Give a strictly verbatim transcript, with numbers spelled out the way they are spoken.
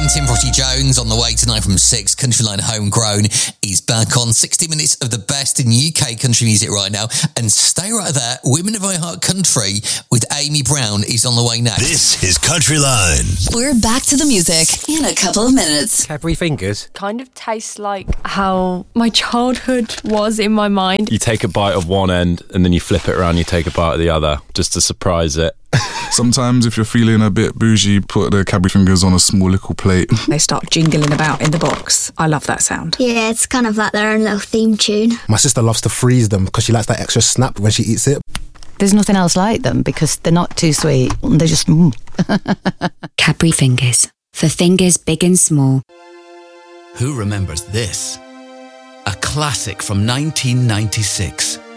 Tim Frosty Jones on the way tonight from six. Countryline Homegrown is back on. sixty minutes of the best in U K country music right now. And stay right there. Women of iHeart Country with Amy Brown is on the way next. This is Countryline. We're back to the music in a couple of minutes. Cadbury Fingers. Kind of tastes like how my childhood was in my mind. You take a bite of one end and then you flip it around, you take a bite of the other just to surprise it. Sometimes if you're feeling a bit bougie, put the Cadbury Fingers on a small little plate. They start jingling about in the box. I love that sound. Yeah, it's kind of like their own little theme tune. My sister loves to freeze them because she likes that extra snap when she eats it. There's nothing else like them because they're not too sweet. They're just... Mm. Cadbury Fingers. For fingers big and small. Who remembers this? A classic from nineteen ninety-six.